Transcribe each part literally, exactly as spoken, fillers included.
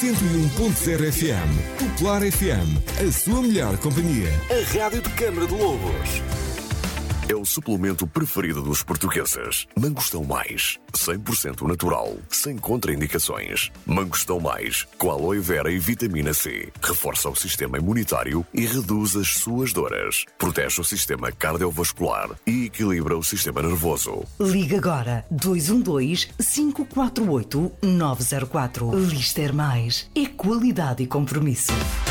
cento e um ponto zero F M. Popular F M, a sua melhor companhia. A rádio de Câmara de Lobos. É o suplemento preferido dos portugueses. Mangostão Mais, cem por cento natural, sem contraindicações. Mangostão Mais, com aloe vera e vitamina C. Reforça o sistema imunitário e reduz as suas dores. Protege o sistema cardiovascular e equilibra o sistema nervoso. Liga agora dois um dois, cinco quatro oito, nove zero quatro. Lister Mais. É qualidade e compromisso.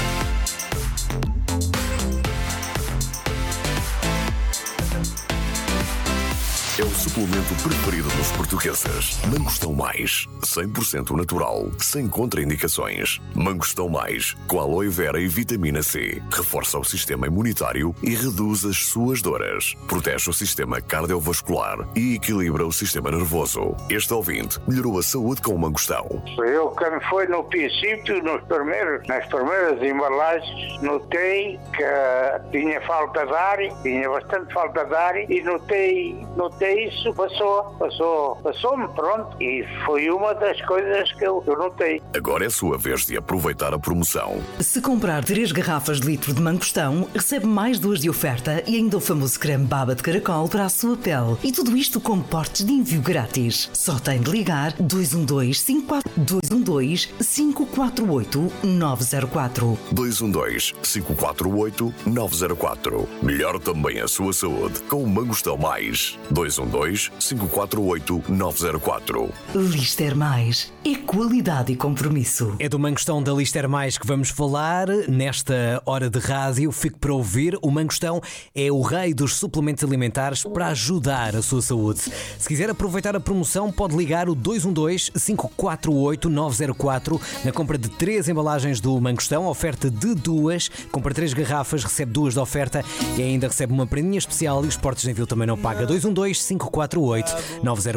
É o suplemento preferido dos portugueses. Mangostão Mais, cem por cento natural, sem contraindicações. Mangostão Mais, com aloe vera e vitamina C. Reforça o sistema imunitário e reduz as suas dores. Protege o sistema cardiovascular e equilibra o sistema nervoso. Este ouvinte melhorou a saúde com o mangostão. Eu, quando foi no princípio, nos primeiros, nas primeiras embalagens, notei que tinha falta de ar, tinha bastante falta de ar e notei, notei isso, passou, passou, passou-me, pronto, e foi uma das coisas que eu, eu notei. Agora é a sua vez de aproveitar a promoção. Se comprar três garrafas de litro de mangostão, recebe mais duas de oferta e ainda o famoso creme baba de caracol para a sua pele. E tudo isto com portes de envio grátis. Só tem de ligar dois um dois, cinco quatro, dois um dois, cinco quatro oito, nove zero quatro. dois um dois, cinco quatro oito, nove zero quatro. Melhor também a sua saúde com o Mangostão Mais. dois um dois, cinco quatro oito, nove zero quatro. Lister Mais. É qualidade e compromisso. É do Mangostão da Lister Mais que vamos falar nesta hora de rádio. Fique para ouvir. O Mangostão é o rei dos suplementos alimentares para ajudar a sua saúde. Se quiser aproveitar a promoção, pode ligar o dois um dois, cinco quatro oito, nove zero quatro na compra de três embalagens do Mangostão. Oferta de duas. Compra três garrafas, recebe duas de oferta e ainda recebe uma prendinha especial e os portos de envio também não paga. dois um dois, cinco quatro oito, nove zero quatro.